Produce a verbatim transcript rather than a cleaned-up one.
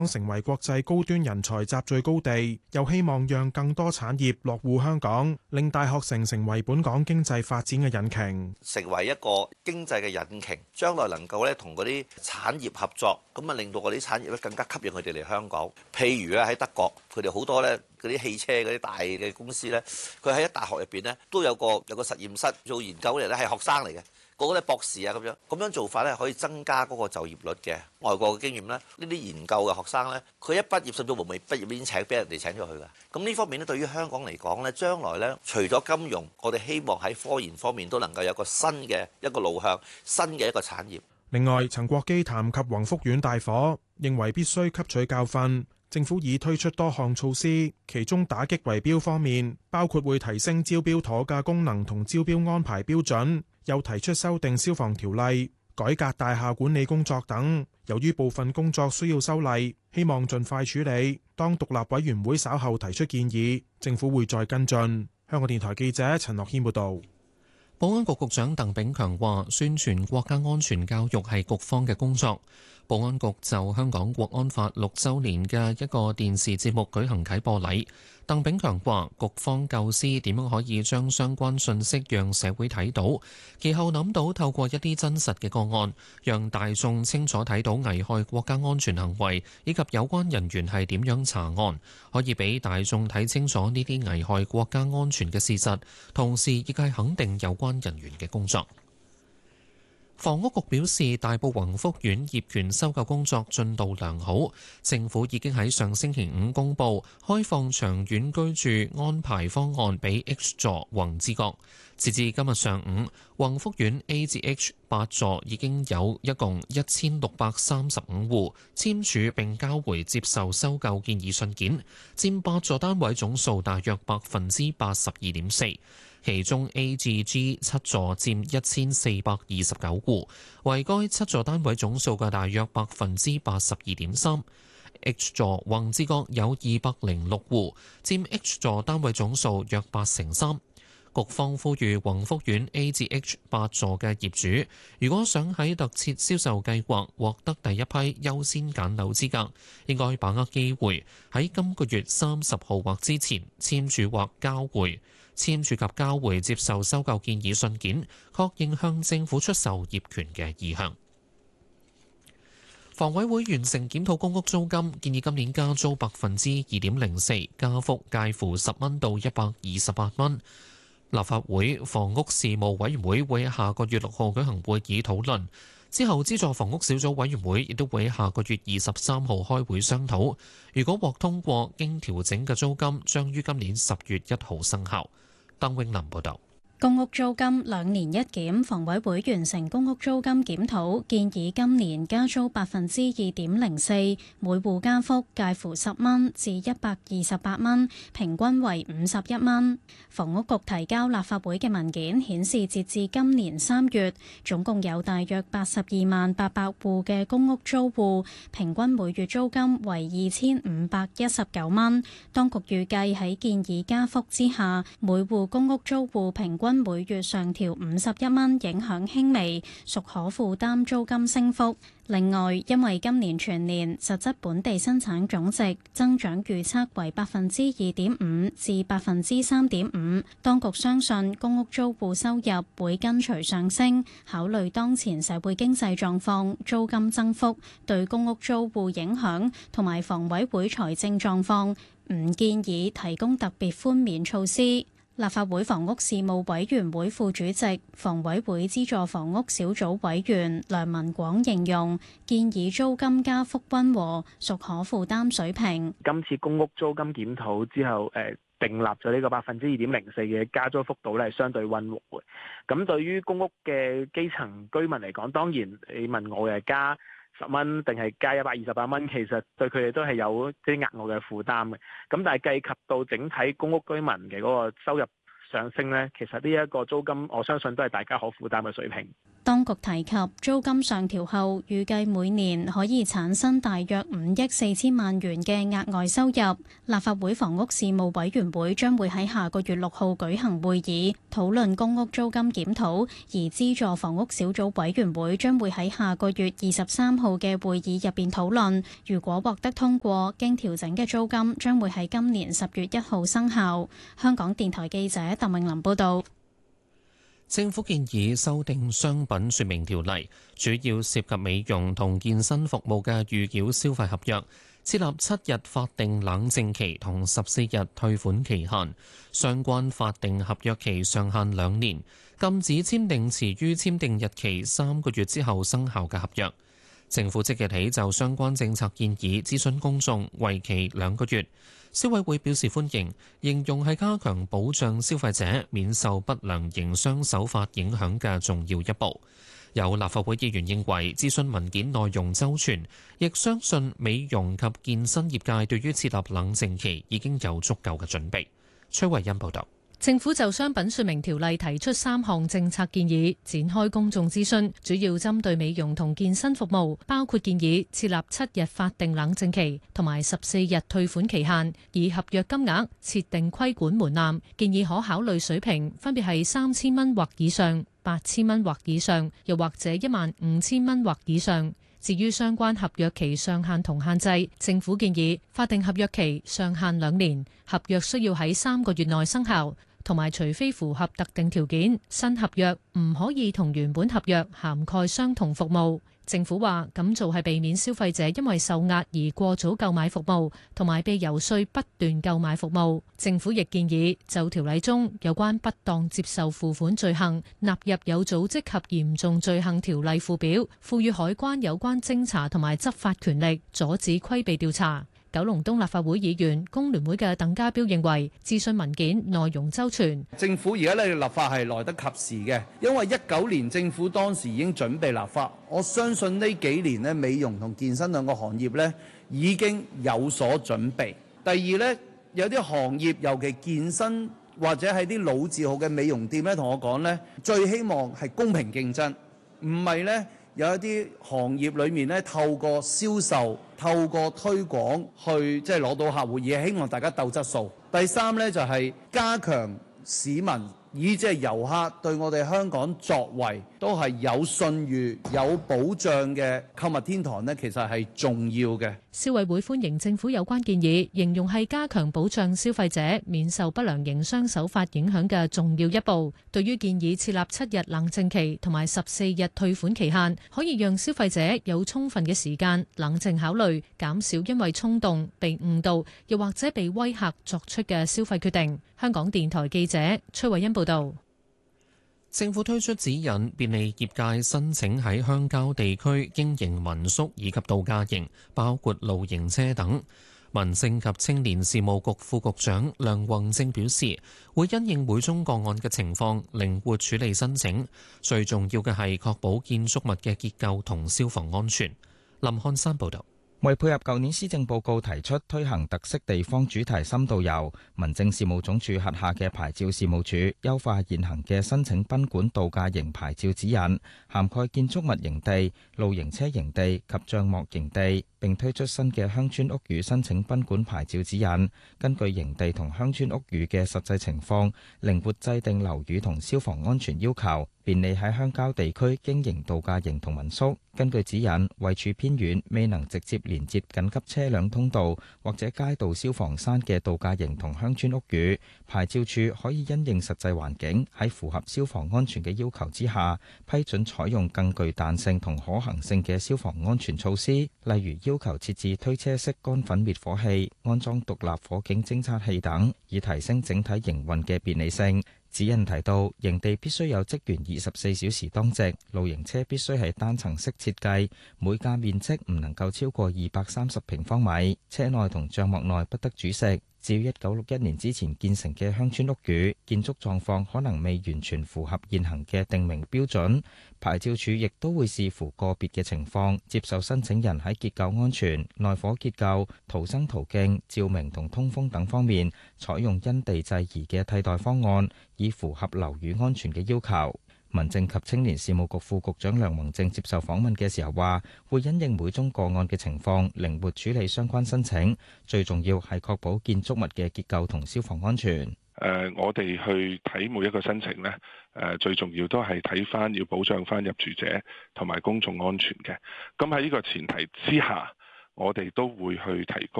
成為國際高端人才集聚高地，又希望讓更多產業落戶香港，令大學城成為本港經濟發展嘅引擎， 成為一個經濟嘅引擎，將來能夠咧同嗰啲產業合作，咁啊令到嗰啲產業咧更加吸引佢哋嚟香港。譬如咧喺德國，佢哋好多咧嗰啲汽車嗰啲大嘅公司咧，佢喺大學入邊咧都有個有個實驗室做研究嚟咧，係學生嚟嘅。嗰個咧博士啊，咁樣咁樣做法咧，可以增加嗰個就業率嘅。外國嘅經驗咧，呢啲研究嘅學生咧，佢一畢業甚至乎未畢業已經請俾人哋請咗去㗎。咁呢方面咧，對於香港嚟講咧，將來咧，除咗金融，我哋希望喺科研方面都能夠有個新嘅一個路向，新嘅一個產業。 另外，陳國基談及宏福苑大火，認為必須吸取教訓。政府已推出多項措施，其中打擊圍標方面，包括會提升招標妥嘅功能同招標安排標準，又提出修訂消防條例、改革大廈管理工作等。由於部分工作需要修例，希望盡快處理。當獨立委員會稍後提出建議，政府會再跟進。香港電台記者陳樂軒報導。 保安局局長鄧炳強話：宣傳國家安全教育係局方嘅工作。保安局就香港國安法六週年嘅一個電視節目舉行啟播禮。鄧炳強話：局方構思點樣可以將相關信息讓社會睇到，其後諗到透過一啲真實嘅個案，讓大眾清楚睇到危害國家安全行為以及有關人員係點樣查案，可以俾大眾睇清楚呢啲危害國家安全嘅事實，同時亦係肯定有關人員嘅工作。房屋局表示，大埔宏福苑業權收購工作進度良好，政府已經喺上星期五公佈開放長遠居住安排方案俾 H 座宏之閣。截至今日上午，宏福苑 A 至 H 八座已經有一共一千六百三十五戶簽署並交回接受收購建議信件，佔八座單位總數大約百分之八十二點四。其中 A 至 G 七座佔一千四百二十九戶，為該七座單位總數嘅大約百分之八十二點三。H 座宏之閣有二百零六戶，佔 H 座單位總數約八成三。局方呼籲宏福苑 A 至 H 八座嘅業主，如果想喺特設銷售計劃獲得第一批優先揀樓資格，應該把握機會喺今個月三十號或之前簽署或交回。簽署及交回接受收購建議信件，確認向政府出售業權嘅意向。房委會完成檢討公屋租金，建議今年加租百分之二點零四，加幅介乎十蚊到一百二十八蚊。立法會房屋事務委員會會喺下個月六號舉行會議討論，之後資助房屋小組委員會亦都會喺下個月二十三號開會商討。如果獲通過，經調整嘅租金將於今年十月一號生效。鄧永林報道。 公屋租金兩年一檢，房委會完成公屋租金檢討，建議今年加租百分之二點零四，每戶加幅介乎十蚊至一百二十八蚊，平均為五十一蚊。房屋局提交立法會嘅文件顯示，截至今年三月，總共有大約八十二萬八百戶嘅公屋租戶，平均每月租金為二千五百一十九蚊。當局預計喺建議加幅之下，每戶公屋租戶平均每月上調五十一蚊，影響輕微，屬可負擔租金升幅。另外，因為今年全年實質本地生產總值增長預測為百分之二點五至百分之三點五，當局相信公屋租戶收入會跟隨上升。考慮當前社會經濟狀況、租金增幅對公屋租戶影響同埋房委會財政狀況，唔建議提供特別寬免措施。立法會房屋事務委員會副主席、房委會資助房屋小組委員梁文廣形容，建議租金加幅溫和，屬可負擔水平。 今次公屋租金檢討之後，誒訂立咗呢個百分之二點零四嘅加租幅度咧，係相對溫和嘅。咁對於公屋嘅基層居民嚟講，當然你問我嘅加十蚊定係加一百二十八蚊，其實對佢哋都係有啲額外嘅負擔嘅。咁但係計及到整體公屋居民嘅嗰個收入上升呢，其實呢一個租金我相信都係大家可負擔嘅水平。 當局提及租金上調後，預計每年可以產生大約五億四千萬元嘅額外收入。立法會房屋事務委員會將會喺下個月六號舉行會議，討論公屋租金檢討，而資助房屋小組委員會將會喺下個月二十三號嘅會議入邊討論。如果獲得通過，經調整嘅租金將會喺今年十月一號生效。香港電台記者鄧穎琳報道。 政府建議修訂商品說明條例，主要涉及美容同健身服務嘅預繳消費合約，設立七日法定冷靜期同十四日退款期限，相關法定合約期上限兩年，禁止簽訂遲於簽訂日期三個月之後生效嘅合約。政府即日起就相關政策建議諮詢公眾，為期兩個月。消委會表示歡迎，形容係加強保障消費者免受不良營商手法影響嘅重要一步。有立法會議員認為諮詢文件內容周全，亦相信美容及健身業界對於設立冷靜期已經有足夠嘅準備。崔慧欣報道。 政府就商品說明條例提出三項政策建議，展開公眾諮詢，主要針對美容同健身服務，包括建議設立七日法定冷靜期同埋十四日退款期限，以合約金額設定規管門檻，建議可考慮水平分別係三千蚊或以上、八千蚊或以上，又或者一萬五千蚊或以上。至於相關合約期上限同限制，政府建議法定合約期上限兩年，合約需要喺三個月內生效。同埋，除非符合特定條件，新合約唔可以同原本合約涵蓋相同服務。政府話咁做係避免消費者因為受壓而過早購買服務，同埋被遊說不斷購買服務。政府亦建議就條例中有關不當接受付款罪行納入有組織及嚴重罪行條例附表，賦予海關有關偵查同埋執法權力，阻止規避調查。九龍東立法會議員工聯會嘅鄧家彪認為諮詢文件內容周全， 政府而家呢立法係來得及時嘅，因為一九年政府當時已經準備立法，我相信呢幾年呢美容同健身兩個行業呢已經有所準備。第二呢，有啲行業尤其健身或者係啲老字號嘅美容店呢，同我講呢，最希望係公平競爭，唔係呢。有一啲行業裏面咧，透過銷售、透過推廣去即係攞到客戶，而係希望大家鬥質素。第三呢，就係加強市民以即係遊客對我哋香港作為都係有信譽、有保障嘅購物天堂呢，其實係重要嘅。 消委會歡迎政府有關建議，形容係加強保障消費者免受不良營商手法影響嘅重要一步。對於建議設立七日冷靜期同埋十四日退款期限，可以讓消費者有充分嘅時間冷靜考慮，減少因為衝動被誤導又或者被威嚇作出嘅消費決定。香港電台記者崔慧欣報道。 政府推出指引，便利業界申請喺鄉郊地區經營民宿以及度假營，包括露營車等。民政及青年事務局副局長梁宏正表示，會因應每宗個案嘅情況，靈活處理申請。最重要嘅係確保建築物嘅結構同消防安全。林漢山報導。 為配合舊年施政報告提出推行特色地方主題深度遊，民政事務總署轄下嘅牌照事務處優化現行嘅申請賓館度假營牌照指引，涵蓋建築物營地、露營車營地及帳幕營地，並推出新嘅鄉村屋宇申請賓館牌照指引，根據營地同鄉村屋宇嘅實際情況，靈活制定樓宇同消防安全要求，便利喺鄉郊地區經營度假營同民宿。根據指引，位處偏遠、未能直接連接緊急車輛通道或者街道消防山嘅度假營同鄉村屋宇，牌照處可以因應實際環境，喺符合消防安全嘅要求之下，批准採用更具彈性同可行性嘅消防安全措施，例如要求設置推車式乾粉滅火器、安裝獨立火警偵測器等，以提升整體營運嘅便利性。指引提到，營地必須有職員二十四小時當值，露營車必須係單層式設計，每架面積唔能夠超過二百三十平方米，車內同帳幕內不得煮食。 至於一九六一年之前建成嘅鄉村屋宇，建築狀況可能未完全符合現行嘅定明標準，牌照處亦都會視乎個別嘅情況，接受申請人喺結構安全、內火結構、逃生途徑、照明同通風等方面，採用因地制宜嘅替代方案，以符合樓宇安全嘅要求。民政及青年事務局副局長梁宏正接受訪問嘅時候話，會因應每宗個案嘅情況，靈活處理相關申請。最重要係確保建築物嘅結構同消防安全。 誒、呃，我哋去睇每一個申請呢，誒、呃，最重要都係睇翻要保障翻入住者同埋公眾安全嘅。咁喺呢個前提之下，我哋都會去提供